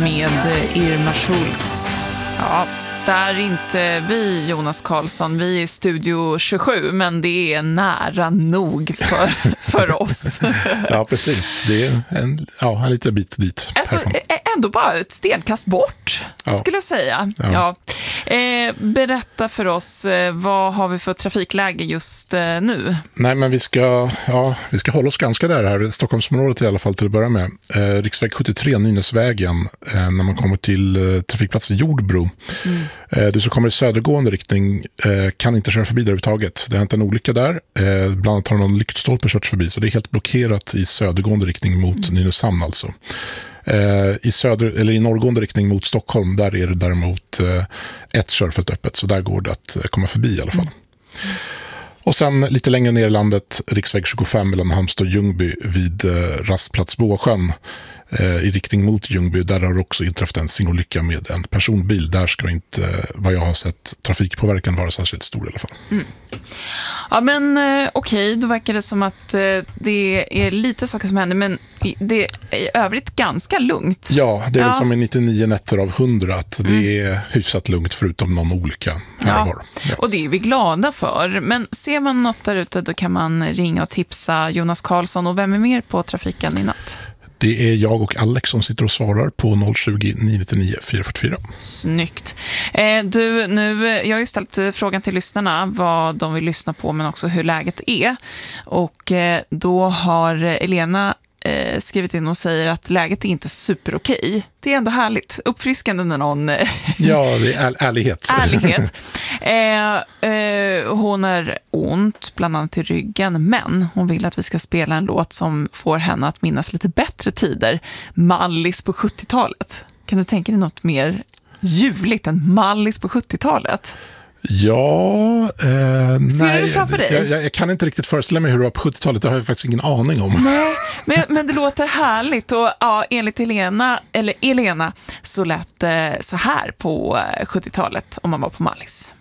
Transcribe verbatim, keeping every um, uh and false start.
med Irma Schultz. Ja, det är inte vi, Jonas Karlsson. Vi är i Studio tjugosju, men det är nära nog för, för oss. Ja, precis. Det är en, ja, en liten bit dit. Alltså, ändå bara ett stenkast bort, ja. skulle jag säga. Ja. Ja. Eh, berätta för oss, eh, vad har vi för trafikläge just eh, nu? Nej, men vi ska, ja, vi ska hålla oss ganska där här. Stockholmsområdet i alla fall till att börja med. Eh, riksväg sjuttiotre, Nynäsvägen, eh, när man kommer till eh, trafikplats Jordbro. Mm. Eh, du som kommer i södergående riktning eh, kan inte köra förbi där överhuvudtaget. Det har inte en olycka där. Eh, bland annat har någon lyktstolpe kört förbi, så det är helt blockerat i södergående riktning mot mm. Nynäshamn alltså. Eh, i, söder, eller i norrgående riktning mot Stockholm, där är det däremot eh, ett körfält öppet, så där går det att eh, komma förbi i alla fall. Mm. Och sen lite längre ner i landet, riksväg tjugofem mellan Halmstad och Ljungby vid eh, rastplats Båsjön eh, i riktning mot Ljungby. Där har också inträffat en singolycka med en personbil. Där ska inte, eh, vad jag har sett, trafikpåverkan vara särskilt stor i alla fall. Mm. Ja, men eh, okej, då verkar det som att eh, det är lite saker som händer, men det är i övrigt ganska lugnt. Ja, det är ja. väl som i nittionio nätter av hundra, att mm. det är hyfsat lugnt förutom någon olycka här ja. och var. Ja. Och det är vi glada för. Men ser man något där ute, då kan man ringa och tipsa Jonas Karlsson. Och vem är mer på trafiken i natt? Det är jag och Alex som sitter och svarar på noll tjugo, nio nio fyra fyra fyra. Snyggt. Eh, du, nu, jag har ju ställt frågan till lyssnarna vad de vill lyssna på, men också hur läget är. Och eh, då har Elena eh, skrivit in och säger att läget är inte super okej. Det är ändå härligt. Uppfriskande när någon... ja, det är är, ärlighet. ärlighet. Eh, eh, hon är ont, bland annat i ryggen, men hon vill att vi ska spela en låt som får henne att minnas lite bättre tider. Mallis på sjuttiotalet. Kan du tänka dig något mer ljuvligt än Mallis på sjuttiotalet? Ja, eh, Ser nej, du framför dig? Jag, jag, jag kan inte riktigt föreställa mig hur det var på sjuttiotalet, det har jag faktiskt ingen aning om. Nej, men, men det låter härligt och ja, enligt Elena, eller Elena så lät det så här på sjuttiotalet om man var på Mallis.